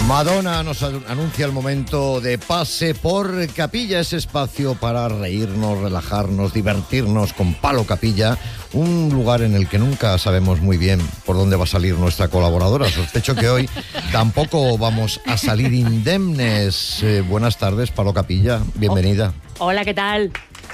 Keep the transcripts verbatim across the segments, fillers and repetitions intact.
Madonna nos anuncia el momento de Pase por Capilla, ese espacio para reírnos, relajarnos, divertirnos con Palo Capilla, un lugar en el que nunca sabemos muy bien por dónde va a salir nuestra colaboradora. Sospecho que hoy tampoco vamos a salir indemnes. Eh, buenas tardes, Palo Capilla, bienvenida. Oh, hola, ¿qué tal?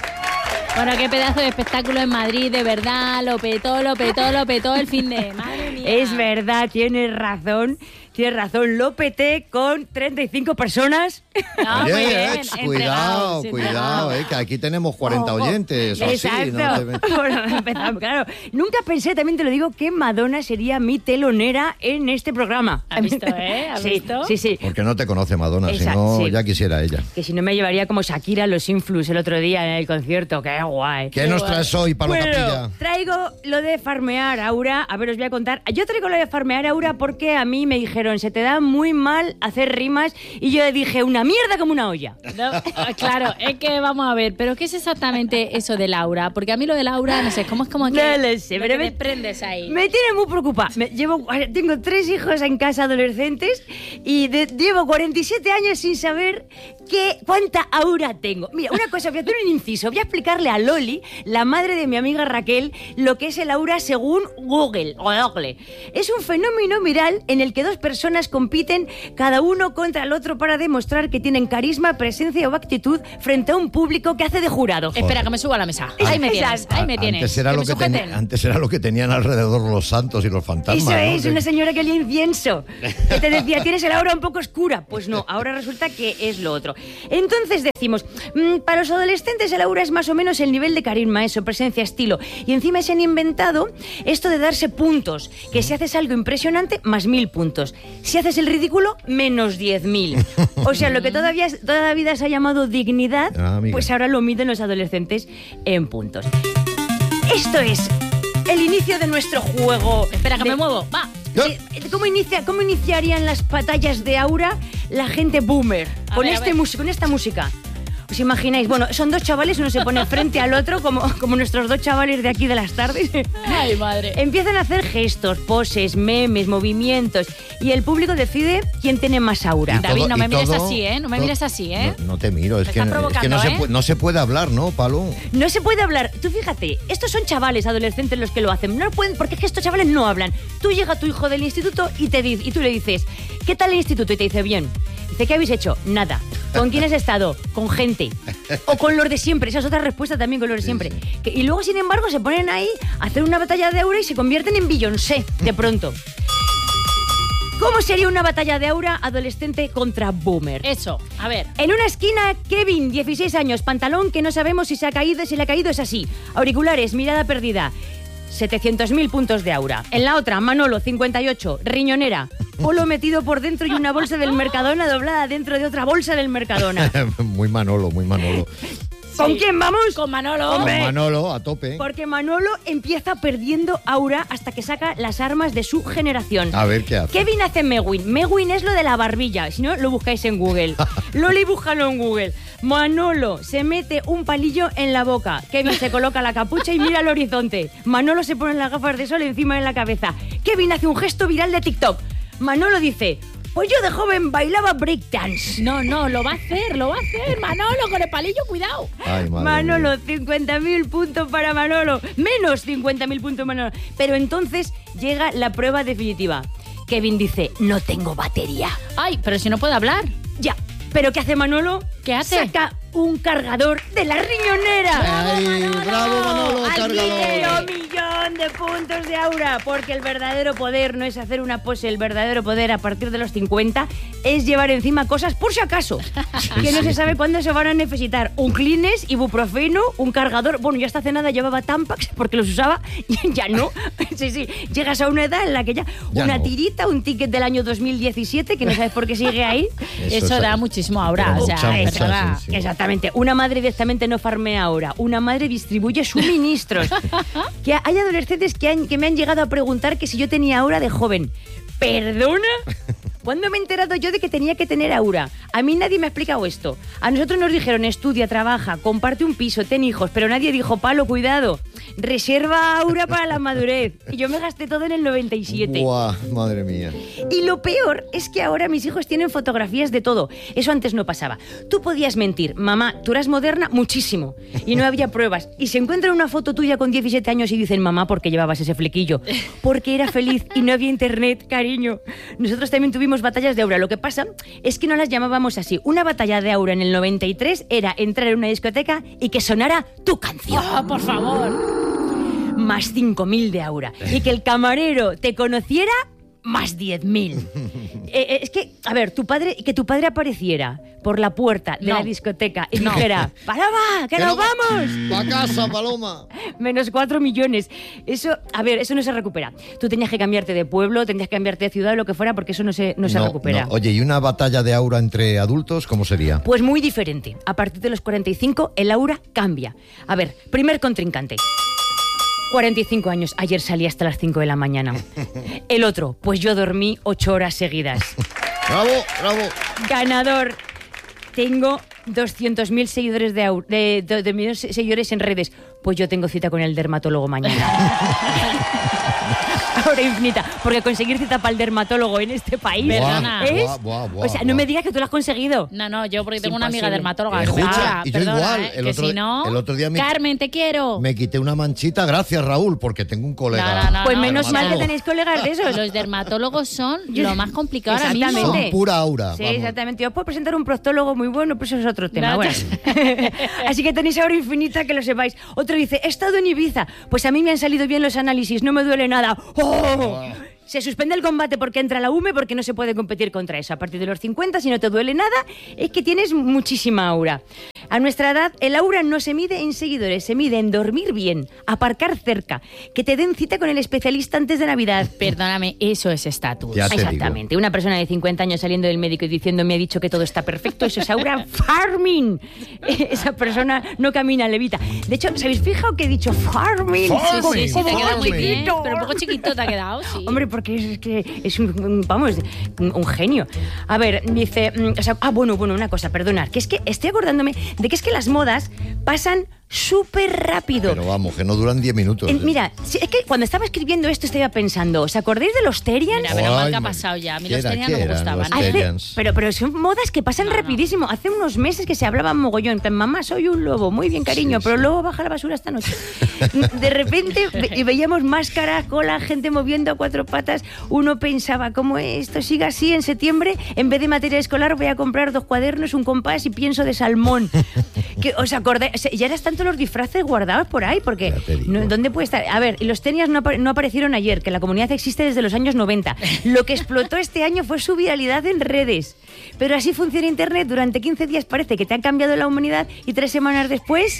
Bueno, qué pedazo de espectáculo en Madrid, de verdad, lo petó, lo petó, lo petó el fin de... Madre mía. Es verdad, tienes razón, tienes razón, lo peté con treinta y cinco personas. No, Oye, muy bien, eh, entregados, cuidado, cuidado, eh, que aquí tenemos cuarenta Ojo. oyentes. o así, Exacto. no te- Bueno, empezamos, claro. Nunca pensé, también te lo digo, que Madonna sería mi telonera en este programa. ¿Has visto, eh? ¿Has sí, visto? Sí, sí. Porque no te conoce Madonna, si Exacto, no sí. ya quisiera ella. Que si no me llevaría como Shakira a los Influx el otro día en el concierto. ¡Qué guay! ¿Qué nos traes hoy, Palo Bueno, Capilla? traigo lo de farmear, Aura. A ver, os voy a contar. Yo traigo lo de farmear, Aura, porque a mí me dijeron, se te da muy mal hacer rimas, y yo dije, una mierda como una olla. No, claro, es que vamos a ver, pero ¿qué es exactamente eso de Laura? Porque a mí lo de Laura, no sé, ¿cómo es como que No lo sé, lo pero que me- desprendes ahí? Me tiene muy preocupada. Me llevo, tengo tres hijos en casa adolescentes y de- llevo cuarenta y siete años sin saber qué, cuánta aura tengo. Mira, una cosa, voy a hacer un inciso. Voy a explicarle a Loli, la madre de mi amiga Raquel, lo que es el aura según Google. o Google. Es un fenómeno viral en el que dos personas compiten cada uno contra el otro para demostrar que tienen carisma, presencia o actitud frente a un público que hace de jurado. Espera, que me subo a la mesa. Ahí me tienes, ahí me tienes. Antes era, que lo me que sujeten. teni- antes era lo que tenían alrededor los santos y los fantasmas. Eso ¿no? es, Que- una señora que olía incienso. Que te decía, tienes el aura un poco oscura. Pues no, ahora resulta que es lo otro. Entonces decimos, mmm, para los adolescentes el aura es más o menos el nivel de carisma, eso, presencia, estilo. Y encima se han inventado esto de darse puntos. Que si haces algo impresionante, más mil puntos. Si haces el ridículo, menos diez mil. O sea, lo que todavía, toda la vida se ha llamado dignidad, Ah, amiga. pues ahora lo miden los adolescentes en puntos. Esto es el inicio de nuestro juego. Espera, que de- me muevo. Va. Yo- eh, ¿Cómo, inicia, ¿Cómo iniciarían las batallas de aura la gente boomer? A Con, ver, a este ver. mus- con esta música. ¿Os imagináis? Bueno, son dos chavales, uno se pone frente al otro, como, como nuestros dos chavales de aquí de las tardes. Ay, madre. Empiezan a hacer gestos, poses, memes, movimientos, y el público decide quién tiene más aura. Y David, todo- no me y mires todo- así, ¿eh? No me todo- mires así, ¿eh? No, no te miro, es Me que, estás es que no, provocando, se ¿eh? puede, no se puede hablar, ¿no, Palo? No se puede hablar. Tú fíjate, estos son chavales adolescentes los que lo hacen. No pueden, porque es que estos chavales no hablan. Tú llega tu hijo del instituto y te dice, y tú le dices, ¿qué tal el instituto? Y te dice, bien. Dice, ¿qué habéis hecho? Nada. ¿Con quién has estado? Con gente. O con los de siempre. Esa es otra respuesta también, con los de Sí, siempre. sí. Que- y luego, sin embargo, se ponen ahí a hacer una batalla de aura y se convierten en Beyoncé, de pronto. ¿Cómo sería una batalla de aura adolescente contra boomer? Eso, a ver. En una esquina, Kevin, dieciséis años, pantalón que no sabemos si se ha caído, si le ha caído es así. Auriculares, mirada perdida. setecientos mil puntos de aura. En la otra, Manolo, cincuenta y ocho, riñonera. Polo metido por dentro y una bolsa del Mercadona doblada dentro de otra bolsa del Mercadona. Muy Manolo, muy Manolo. ¿Con Sí. quién vamos? Con Manolo. Con Hombre. Manolo, a tope. Porque Manolo empieza perdiendo aura hasta que saca las armas de su generación. A ver qué hace. Kevin hace Mewin. Mewin es lo de la barbilla. Si no, lo buscáis en Google. Loli, búscalo en Google. Manolo se mete un palillo en la boca. Kevin se coloca la capucha y mira al horizonte. Manolo se pone las gafas de sol encima de la cabeza. Kevin hace un gesto viral de TikTok. Manolo dice, pues yo de joven bailaba breakdance. No, no, lo va a hacer, lo va a hacer. Manolo, con el palillo, cuidado. Ay, madre Manolo, mía. cincuenta mil puntos para Manolo. Menos cincuenta mil puntos Manolo. Pero entonces llega la prueba definitiva. Kevin dice, no tengo batería. Ay, pero si no puedo hablar. Ya, ¿pero qué hace Manolo? ¿Qué hace? Saca un cargador de la riñonera. Ay, bravo, Manolo, Aquí cargador. medio millón de puntos de aura, porque el verdadero poder no es hacer una pose, el verdadero poder a partir de los cincuenta es llevar encima cosas por si acaso, que no sí. se sabe cuándo se van a necesitar. Un Kleenex, ibuprofeno, un cargador. Bueno, yo hasta hace nada llevaba Tampax porque los usaba y ya no. Sí, sí, llegas a una edad en la que ya, Ya una no. tirita, un ticket del año dos mil diecisiete que no sabes por qué sigue ahí. Eso es- da muchísimo aura, Pero o sea, mucha, es mucha, verdad. sí, sí. Exactamente. Una madre directamente no farmea ahora. Una madre distribuye suministros. Que hay adolescentes que, han- que me han llegado a preguntar que si yo tenía aura de joven. ¿Perdona? ¿Cuándo me he enterado yo de que tenía que tener aura? A mí nadie me ha explicado esto. A nosotros nos dijeron, estudia, trabaja, comparte un piso, ten hijos, pero nadie dijo, Palo, cuidado. reserva aura para la madurez. Y yo me gasté todo en el noventa y siete. Buah, madre mía. Y lo peor es que ahora mis hijos tienen fotografías de todo. Eso antes no pasaba. Tú podías mentir, mamá, tú eras moderna muchísimo, y no había pruebas. Y se encuentra una foto tuya con diecisiete años y dicen, mamá, ¿por qué llevabas ese flequillo? Porque era feliz y no había internet, cariño. Nosotros también tuvimos batallas de aura. Lo que pasa es que no las llamábamos así. Una batalla de aura en el noventa y tres era entrar en una discoteca y que sonara tu canción. Oh, por favor. Más cinco mil de aura. Y que el camarero te conociera, más diez mil. Eh, es que, a ver, tu padre, que tu padre apareciera por la puerta de no. la discoteca y no. dijera, ¡Paloma, que, que nos no, vamos! ¡Pa' casa, Paloma! Menos cuatro millones. Eso, a ver, eso no se recupera. Tú tenías que cambiarte de pueblo, tenías que cambiarte de ciudad, lo que fuera, porque eso no se, no se no, recupera. No. Oye, ¿y una batalla de aura entre adultos, cómo sería? Pues muy diferente. A partir de los cuarenta y cinco, el aura cambia. A ver, primer contrincante. cuarenta y cinco años, ayer salí hasta las cinco de la mañana. El otro, pues yo dormí ocho horas seguidas. ¡Bravo, bravo! Ganador. Tengo doscientos mil seguidores de, de, de, de, de seguidores en redes. Pues yo tengo cita con el dermatólogo mañana. Ahora infinita, porque conseguir cita para el dermatólogo en este país, Perdona. es... Buah, buah, buah, o sea, no me digas que tú lo has conseguido. No, no, yo porque Es tengo una amiga imposible. dermatóloga. Escucha, Ah, y yo perdona, igual, ¿eh? el que otro- si no... el otro día me- Carmen, te quiero. Me quité una manchita, gracias, Raúl, porque tengo un colega. No, no, no, Pues no, menos no, mal no. que tenéis colegas de esos. Los dermatólogos son Yo- lo más complicado ahora mismo. Exactamente. Son pura aura. Sí, vamos. exactamente. Yo os puedo presentar un proctólogo muy bueno, pero eso es otro tema. Gracias. Bueno. Así que tenéis ahora infinita, que lo sepáis. Otro dice, he estado en Ibiza. Pues a mí me han salido bien los análisis, no me duele nada. ¡Oh! Se suspende el combate porque entra la U M E, porque no se puede competir contra eso. A partir de los cincuenta, si no te duele nada, es que tienes muchísima aura. A nuestra edad, el aura no se mide en seguidores, se mide en dormir bien, aparcar cerca, que te den cita con el especialista antes de Navidad. Perdóname, eso es estatus. Ya te digo. Exactamente. Una persona de cincuenta años saliendo del médico y diciendo, me ha dicho que todo está perfecto, eso es aura farming. Esa persona no camina, levita. De hecho, ¿os habéis fijado que he dicho farming? Farming. Sí, sí, te Como queda muy bien. chiquito. Pero un poco chiquito te ha quedado, sí. Hombre, porque es que es un, un- vamos, un, un genio. A ver, dice, mm, o sea, ah, bueno, bueno, una cosa, perdonad, que es que estoy acordándome de que es que las modas pasan súper rápido. Pero vamos, que no duran diez minutos. Eh, ¿eh? mira, si- es que cuando estaba escribiendo esto estaba pensando, ¿os acordáis de los Terians? Mira, menos mal Ay, que ha ma- pasado ya. A mí ¿qué los era- Terians qué no me eran gustaban. los Hace- Terians? pero, pero son modas que pasan No, no. rapidísimo. Hace unos meses que se hablaban mogollón. En plan, mamá, soy un lobo. Muy bien, cariño, Sí, pero sí. luego baja la basura esta noche. De repente ve- veíamos máscaras, cola, gente moviendo a cuatro patas. Uno pensaba, como esto siga así en septiembre, en vez de material escolar voy a comprar dos cuadernos, un compás y pienso de salmón. Que, ¿os acordáis? O sea, ya eran tanto los disfraces guardados por ahí, porque Ya te digo. no- ¿dónde puede estar? A ver, y los Terians no, apa- no aparecieron ayer, que la comunidad existe desde los años noventa. Lo que explotó este año fue su viralidad en redes. Pero así funciona Internet. Durante quince días parece que te han cambiado la humanidad y tres semanas después...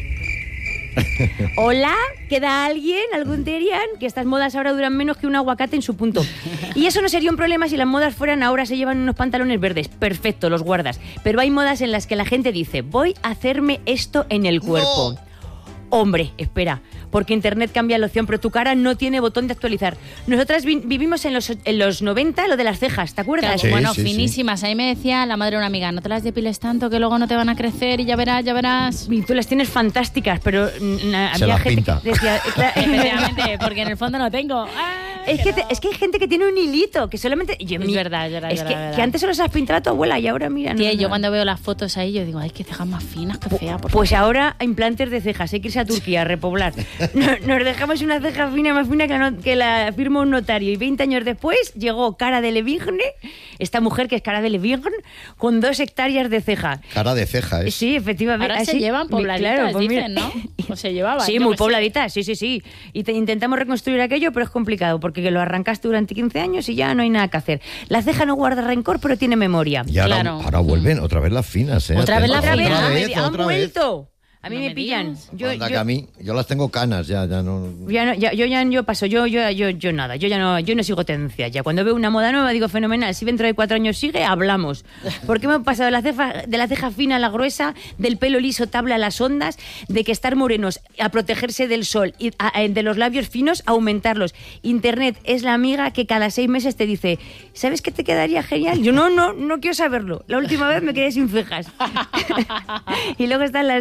Hola, ¿queda alguien? ¿Algún Terian? Que estas modas ahora duran menos que un aguacate en su punto. Y eso no sería un problema si las modas fueran ahora se llevan unos pantalones verdes. Perfecto, los guardas. Pero hay modas en las que la gente dice, voy a hacerme esto en el cuerpo. Hombre, espera, porque Internet cambia la opción, pero tu cara no tiene botón de actualizar. Nosotras vi- vivimos en los, en los noventa lo de las cejas, ¿te acuerdas? Claro, Sí, bueno, sí, sí. finísimas. A mí me decía la madre de una amiga, no te las depiles tanto que luego no te van a crecer y ya verás, ya verás. Y tú las tienes fantásticas, pero mm, había Se las gente pinta. que decía... claro, Efectivamente, porque en el fondo no tengo. Ay, Es que, te- es que hay gente que tiene un hilito, que solamente... Yo, Es mi- verdad, es verdad, Es es que, verdad, es que verdad. antes solo se las pintaba tu abuela y ahora mira... no, Tía, yo no. cuando veo las fotos ahí, yo digo, ay, qué cejas más finas, qué fea. Por Pues ahora implantes de cejas, hay que irse a Turquía a repoblar. No- Nos dejamos una ceja fina más fina que la, no- que la firma un notario. Y veinte años después llegó Cara de Levigne, esta mujer que es Cara de Levigne, con dos hectáreas de ceja. Cara de ceja, ¿eh? Sí, efectivamente. Ahora se así- llevan mi- pobladitas, claro, pues mira. dicen, ¿no? O se llevaban. Sí, yo muy qué sé. pobladitas, sí, sí, sí. Y te- intentamos reconstruir aquello, pero es complicado, porque lo arrancaste durante quince años y ya no hay nada que hacer. La ceja no guarda rencor, pero tiene memoria. Y ahora, Claro. ahora vuelven otra vez las finas, ¿eh? Otra vez las Otra finas. Otra vez, vez, han otra vez. vuelto. A mí No me, me pillan. digas. Yo, Anda, yo- que a mí, yo las tengo canas ya, ya no... Ya no, ya, yo ya yo paso, yo, yo, yo, yo nada, yo ya no, yo no sigo tendencia ya. Cuando veo una moda nueva digo fenomenal, si dentro de cuatro años sigue, hablamos. Porque me he pasado de la ceja, de la ceja fina a la gruesa, del pelo liso tabla a las ondas, de que estar morenos a protegerse del sol y a- a- de los labios finos a aumentarlos. Internet es la amiga que cada seis meses te dice, ¿sabes qué te quedaría genial? Yo no, no, no quiero saberlo. La última vez me quedé sin cejas. Y luego están las modas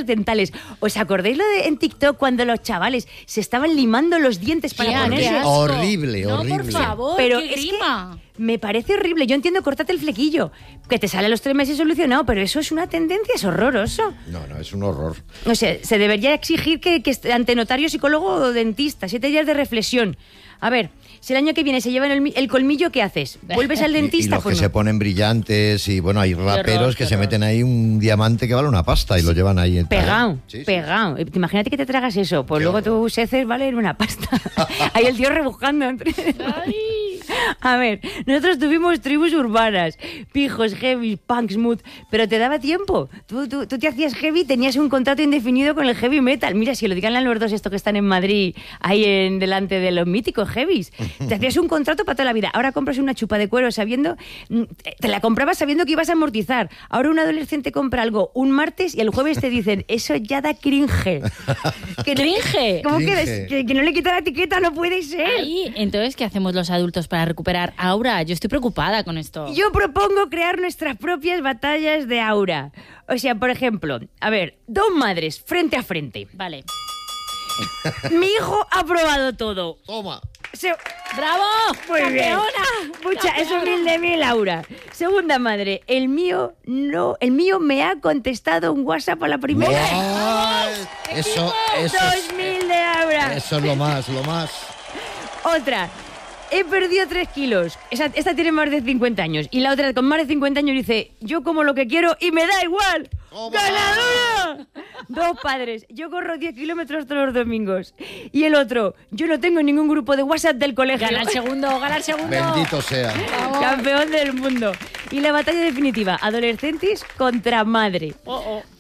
prótesis dentales. ¿Os acordáis lo de en TikTok cuando los chavales se estaban limando los dientes para Tía, ponerse? qué asco. Horrible, No, horrible. por favor, Pero qué es que grima. me parece horrible. Yo entiendo, córtate el flequillo, que te sale a los tres meses solucionado, pero eso es una tendencia, es horroroso. No, no, es un horror. O sea, se debería exigir que, que esté ante notario, psicólogo o dentista, siete días de reflexión. A ver, si el año que viene se llevan el, mi- el colmillo, ¿qué haces? ¿Vuelves al Y, y dentista? los Pues que no. se ponen brillantes y bueno, hay raperos horror, que qué se horror. meten ahí un diamante que vale una pasta y lo llevan ahí. en- Pegado, Sí, sí. pegado. Imagínate que te tragas eso, pues Qué luego horror. tus heces valen una pasta. Ahí el tío rebuscando entre... A ver, nosotros tuvimos tribus urbanas, pijos, heavy, punk, smooth, pero te daba tiempo. Tú, tú, tú te hacías heavy, tenías un contrato indefinido con el heavy metal. Mira, si lo digan a los dos estos que están en Madrid, ahí en delante de los míticos heavies, te hacías un contrato para toda la vida. Ahora compras una chupa de cuero sabiendo, mm, te la comprabas sabiendo que ibas a amortizar. Ahora un adolescente compra algo un martes y el jueves te dicen, eso ya da cringe. Que no- ¿Cringe? ¿Cómo que, Cringe. que, que no le quita la etiqueta? No puede ser. Ahí, entonces, ¿qué hacemos los adultos para recuperar aura? Yo estoy preocupada con esto. Yo propongo crear nuestras propias batallas de aura. O sea, por ejemplo, a ver, dos madres frente a frente. Vale. Mi hijo ha probado todo. Toma. Se- ¡Bravo! Muy bien. ¡Campeona! Mucha, es ¡Campeona! humilde mi Laura. Segunda madre, el mío no, el mío me ha contestado un WhatsApp a la primera. Ay, eso, eso, Dos es, mil de aura. eso es lo más, lo más. Otra. He perdido tres kilos. Esa- esta tiene más de cincuenta años. Y la otra con más de cincuenta años dice, yo como lo que quiero y me da igual. ¡Toma! ¡Ganadora! Dos padres. Yo corro diez kilómetros todos los domingos. Y el otro, yo no tengo ningún grupo de WhatsApp del colegio. Gana el segundo, gana el segundo. Bendito sea. Campeón del mundo. Y la batalla definitiva, adolescentes contra madre. Oh, oh.